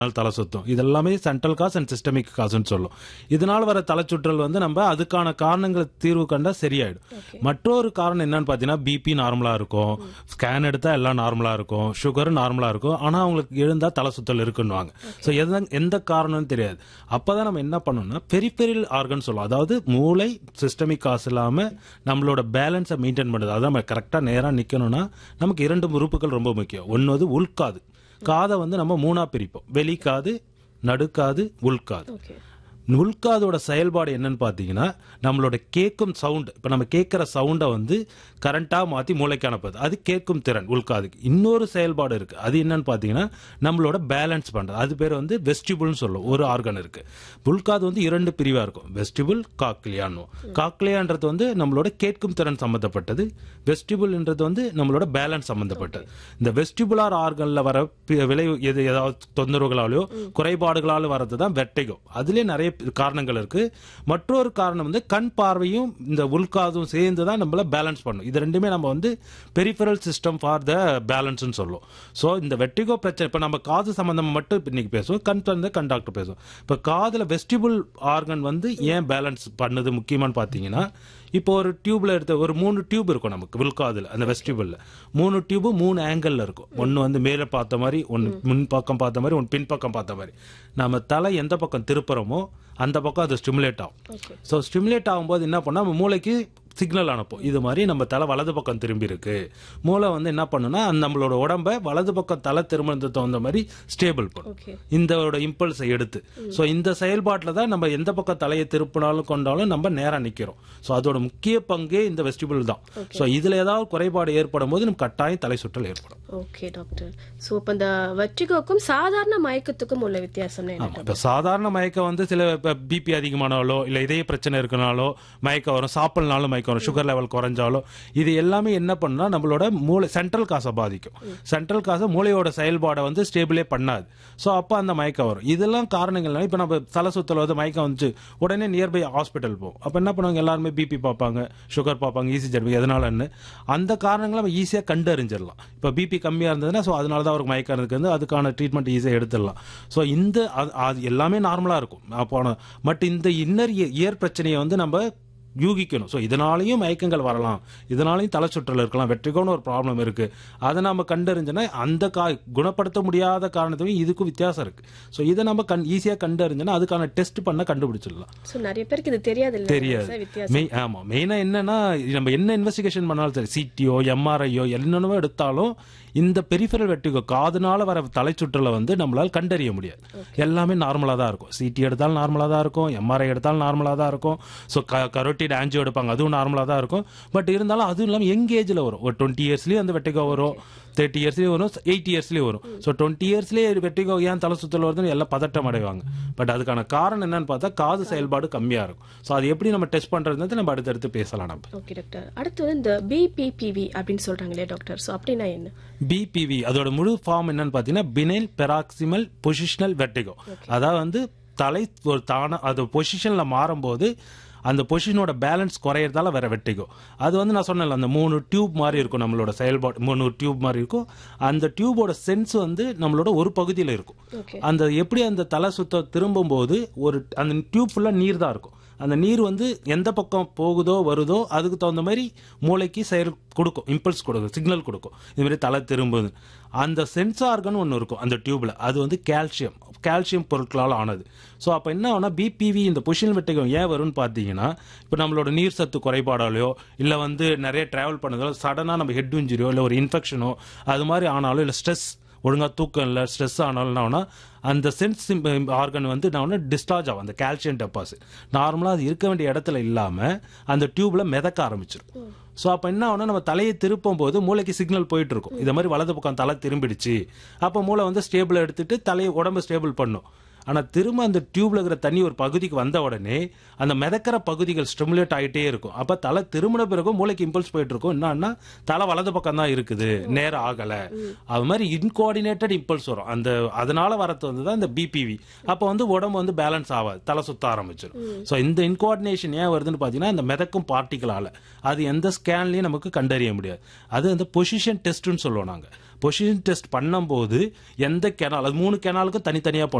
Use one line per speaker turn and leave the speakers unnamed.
தலை சுத்தும். இதெல்லாமே சென்ட்ரல் காஸ் அண்ட் சிஸ்டமிக் காசுன்னு சொல்லும். இதனால வர தலைச்சுற்றல் வந்து நம்ம அதுக்கான காரணங்களை தீர்வு கண்டா சரியாயிடும். மற்றொரு காரணம் என்னன்னு பாத்தீங்கன்னா பிபி நார்மலா இருக்கும், ஸ்கேன் எடுத்தா எல்லாம் நார்மலா இருக்கும், சுகர் நார்மலா இருக்கும், ஆனா அவங்களுக்கு எழுந்தா தலை சுத்தல் இருக்குன்னுவாங்க. ஸோ எந்த காரணம்னு தெரியாது. அப்பதான் நம்ம என்ன பண்ணணும்னா பெரிஃபெரல் ஆர்கன் சொல்லுவோம். அதாவது மூளை சிஸ்டமிக் காசு இல்லாம நம்மளோட பேலன்ஸை மெயின்டைன் பண்ணுறது. அதான் நம்ம கரெக்டா நேரா நிக்கணும்னா நமக்கு 2 உறுப்புகள் ரொம்ப முக்கியம். ஒன்னு வந்து உள்காது. காதை வந்து நம்ம 3ஆ பிரிப்போம். வெளிக்காது, நடுக்காது, உள்காது. உள்காதோட செயல்பாடு என்னன்னு பாத்தீங்கன்னா நம்மளோட கேட்கும் சவுண்ட். இப்ப நம்ம கேட்கிற சவுண்டை வந்து கரண்டா மாத்தி மூளைக்கு அனுப்புது. அது கேட்கும் திறன் உள்காதுக்கு. இன்னொரு செயல்பாடு இருக்கு. அது என்னன்னு பாத்தீங்கன்னா நம்மளோட பேலன்ஸ் பண்றது. அது பேர் வந்து வெஸ்டிபுல்னு சொல்லும். ஒரு ஆர்கன் இருக்கு. உள்காது வந்து 2 பிரிவா இருக்கும். வெஸ்டிபுல், காக்லியான்னு. காக்லியான்றது வந்து நம்மளோட கேட்கும் திறன் சம்பந்தப்பட்டது. வெஸ்டிபுல்ன்றது வந்து நம்மளோட பேலன்ஸ் சம்பந்தப்பட்டது. இந்த வெஸ்டிபுலார் ஆர்கன்ல வர விளைவு ஏதாவது தொந்தரவுகளாலோ குறைபாடுகளாலும் வரதுதான் வெர்டிகோ. அதுலயே நிறைய காரணங்கள் இருக்கு. மற்றொரு காரணம் வந்து கண் பார்வையும் இந்த உள்காதும் சேர்ந்து தான் நம்மள பேலன்ஸ் பண்ணும். இது ரெண்டுமே நம்ம வந்து peripheral system for the balance சொல்லுவோம். சோ இந்த வெர்டிகோ பிரச்சனை இப்ப நம்ம காது சம்பந்தமா மட்டும் இன்னைக்கு பேசுவோம். கண் வந்து கண் டாக்டர் பேசுவோம். இப்ப காதுல வெஸ்டிபுல் ஆர்கன் வந்து ஏன் பேலன்ஸ் பண்ணுது முக்கியமானு பாத்தீங்கன்னா இப்போ ஒரு டியூப்ல எடுத்த ஒரு 3 டியூப் இருக்கும் நமக்கு உள்காதுல. அந்த வெஸ்டிபுல்ல 3 டியூப் 3 ஆங்கிள் இருக்கும். ஒன்னு வந்து மேல பார்த்த மாதிரி, ஒன்னு முன் பக்கம் பார்த்த மாதிரி, ஒன்னு பின் பக்கம் பார்த்த மாதிரி. நம்ம தலை எந்த பக்கம் திருப்புறோமோ அந்த பக்கம் அது ஸ்டிமுலேட் ஆகும். ஸோ ஸ்டிமுலேட் ஆகும்போது என்ன பண்ணா நம்ம மூளைக்கு சிக்னல் அனுப்பும். இது மாதிரி நம்ம தலை வலது பக்கம் திரும்பி இருக்கு. மூளை வந்து என்ன பண்ணுனா நம்மளோட உடம்ப வலது பக்கம் தலை திரும்ப தகுந்த மாதிரி ஸ்டேபிள் பண்ணும். இந்த இம்பல்ஸை எடுத்து. ஸோ இந்த செயல்பாட்டில் தான் நம்ம எந்த பக்கம் தலையை திருப்பினாலும் கொண்டாலும் நம்ம நேரா நிக்கிறோம். ஸோ அதோட முக்கிய பங்கே இந்த வெஸ்டிபிள் தான். ஸோ இதுல ஏதாவது குறைபாடு ஏற்படும் போது நம்ம கட்டாயம் தலை சுற்றல் ஏற்படும்.
Okay doctor. ஸோ இப்போ இந்த வெர்டிகோக்கும் சாதாரண மயக்கத்துக்கும் உள்ள வித்தியாசம் என்ன?
இப்போ சாதாரண மயக்கம் வந்து சில பிபி அதிகமானாலோ இல்ல இதய பிரச்சனை இருக்கனாலோ மயக்கம் வரும். சாப்பிடனாலும் மயக்கம் வரும். சுகர் லெவல் குறைஞ்சாலோ இது எல்லாமே என்ன பண்ணா நம்மளோட மூளை சென்ட்ரல் காசை பாதிக்கும். சென்ட்ரல் காசை மூளையோட செயல்பாடை வந்து ஸ்டேபிளே பண்ணாது. ஸோ அப்ப அந்த மயக்கம் வரும். இதெல்லாம் காரணங்கள். இப்ப நம்ம தலை சுத்தல் வந்து மயக்கம் வந்துச்சு உடனே நியர்பை ஹாஸ்பிட்டல் போவோம். அப்ப என்ன பண்ணுவாங்க எல்லாருமே பிபி பார்ப்பாங்க, சுகர் பார்ப்பாங்க, இசிஜி எடுப்பாங்க. எதனாலன்னு அந்த காரணங்களை நம்ம ஈஸியா கண்டறிஞ்சிடலாம். இப்ப பிபி கம்மியா இருந்ததுன்னா ஸோ அதனாலதான் அவருக்கு மயக்கம் இருக்கு, அதுக்கான ட்ரீட்மெண்ட் ஈஸியா எடுத்துடலாம். ஸோ இந்த எல்லாமே நார்மலா இருக்கும். பட் இந்த இன்னர் இயர் பிரச்சனையை வந்து நம்ம யூகிக்கணும். ஸோ இதனாலையும் மயக்கங்கள் வரலாம், இதனாலையும் தலை சுற்றல் இருக்கலாம், வெர்டிகோன்னு ஒரு ப்ராப்ளம் இருக்கு. அதை நம்ம கண்டறிஞ்சோன்னா அந்த குணப்படுத்த முடியாத காரணத்தையும் இதுக்கும் வித்தியாசம் இருக்கு. ஸோ இதை நம்ம ஈஸியா கண்டறிஞ்சோன்னா அதுக்கான டெஸ்ட் பண்ண கண்டுபிடிச்சிடலாம்.
நிறைய பேருக்கு இது தெரியாது.
ஆமா, மெயினா என்னன்னா நம்ம என்ன இன்வெஸ்டிகேஷன் பண்ணாலும் சரி, சிடிஓ எம்ஆர்ஐயோ என்னென்னவோ எடுத்தாலும் இந்த பெரிஃபெரல் வெர்டிகோ காதுனால வர தலை சுற்றலை வந்து நம்மளால கண்டறிய முடியாது. எல்லாமே நார்மலா தான் இருக்கும். சிடி எடுத்தாலும் நார்மலா தான் இருக்கும், எம்ஆர்ஐ எடுத்தாலும் நார்மலா தான் இருக்கும். ஸோ கரோட்டிட் ஆன்ஜியோ எடுப்பாங்க, அதுவும் நார்மலா தான் இருக்கும். பட் இருந்தாலும் அதுவும் இல்லாமல் யங் ஏஜ்ல வரும். ஒரு 20 இயர்ஸ்லயும் அந்த வெர்டிகோ வரும், 30 இயர்ஸ்லயும் வரும், 80 இயர்ஸ்லயும் வரும். ஸோ 20 இயர்ஸ்லயே வெர்டிகோ ஏன் தலை சுற்றல் வருதுன்னு எல்லாம் பதட்டம் அடைவாங்க. பட் அதுக்கான காரணம் என்னன்னு பார்த்தா காது செயல்பாடு கம்மியா இருக்கும். ஸோ அது எப்படி நம்ம டெஸ்ட் பண்றது நம்ம அடுத்தடுத்து பேசலாம். நம்ம
ஓகே டாக்டர். அடுத்து இந்த பிபிபிவி அப்படின்னு சொல்றாங்களே டாக்டர், ஸோ அப்படின்னா என்ன?
பிபிவி அதோட முழு ஃபார்ம் என்னன்னு பாத்தீங்கன்னா பினைல் பெராக்சிமல் பொசிஷனல் வெர்டிகோ. அதாவது வந்து தலை ஒரு தான அது பொசிஷன்ல மாறும்போது அந்த பொசிஷனோட பேலன்ஸ் குறையறதால வேற வெர்டிகோ. அது வந்து நான் சொன்னேன்ல அந்த 3 டியூப் மாதிரி இருக்கும். நம்மளோட செயல்பாடு 3 டியூப் மாதிரி இருக்கும். அந்த டியூபோட சென்ஸ் வந்து நம்மளோட ஒரு பகுதியில் இருக்கும். அந்த எப்படி அந்த தலை சுத்த திரும்பும் போது ஒரு அந்த டியூப் ஃபுல்லா நீர் தான் இருக்கும். அந்த நீர் வந்து எந்த பக்கம் போகுதோ வருதோ அதுக்கு தகுந்த மாதிரி மூளைக்கு செயல் கொடுக்கும், இம்பல்ஸ் கொடுக்கும், சிக்னல் கொடுக்கும். இது மாதிரி தலை திரும்புது. அந்த சென்ஸ் ஆர்கன் ஒன்று இருக்கும் அந்த டியூப்ல. அது வந்து கால்சியம் பொருட்களால் ஆனது. ஸோ அப்போ என்ன ஆகுனா பிபிவி இந்த பொசிஷனல் வெர்டிகோ ஏன் வரும்னு பார்த்தீங்கன்னா இப்போ நம்மளோட நீர் சத்து குறைபாடாலையோ இல்லை வந்து நிறைய டிராவல் பண்ணதாலோ சடனாக நம்ம ஹெட் இன்ஜுரியோ இல்லை ஒரு இன்ஃபெக்ஷனோ அது மாதிரி ஆனாலும் இல்லை ஸ்ட்ரெஸ் ஒழுங்கா தூக்கம் இல்லை ஸ்ட்ரெஸ் ஆனாலும் அந்த சென்ஸ் ஆர்கன் வந்து நான் டிஸ்சார்ஜ் ஆகும். அந்த கால்சியம் டெபாசிட் நார்மலாக அது இருக்க வேண்டிய இடத்துல இல்லாமல் அந்த டியூப்ல மிதக்க ஆரம்பிச்சிடும். ஸோ அப்போ என்ன ஆகுனா நம்ம தலையை திருப்பும் போது மூளைக்கு சிக்னல் போயிட்டு இருக்கும். இது மாதிரி வலது பக்கம் தலை திரும்பிடுச்சு. அப்போ மூளை வந்து ஸ்டேபிள் எடுத்துட்டு தலையை உடம்பு ஸ்டேபிள் பண்ணும். ஆனா திரும்ப அந்த டியூப்ல இருக்கிற தண்ணி ஒரு பகுதிக்கு வந்த உடனே அந்த மிதக்கிற பகுதிகள் ஸ்டிமுலேட் ஆகிட்டே இருக்கும். அப்ப தலை திரும்பின பிறகு மூளைக்கு இம்பல்ஸ் போயிட்டு இருக்கும். என்னன்னா தலை வலது பக்கம் தான் இருக்குது, நேரம் ஆகல. அது மாதிரி இன்கோஆர்டினேட்டட் இம்பல்ஸ் வரும். அந்த அதனால வரது வந்து இந்த பிபிவி. அப்ப வந்து உடம்பு வந்து பேலன்ஸ் ஆகாது, தலை சுத்த ஆரம்பிச்சிடும். ஸோ இந்த இன்கோஆர்டினேஷன் ஏன் வருதுன்னு பாத்தீங்கன்னா இந்த மிதக்கும் பார்ட்டிகளால. அது எந்த ஸ்கேன்லயும் நமக்கு கண்டறிய முடியாது. அது அந்த பொசிஷன் டெஸ்ட்னு சொல்லுவோம் நாங்க. பொசிஷன் டெஸ்ட் பண்ணும்போது எந்த கெனால், அது 3 கெனாலுக்கும் தனித்தனியா